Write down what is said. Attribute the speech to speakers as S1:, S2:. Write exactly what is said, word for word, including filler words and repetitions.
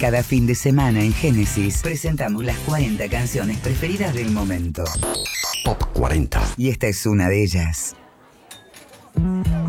S1: Cada fin de semana en Génesis presentamos las cuarenta canciones preferidas del momento.
S2: Top cuarenta.
S1: Y esta es una de ellas.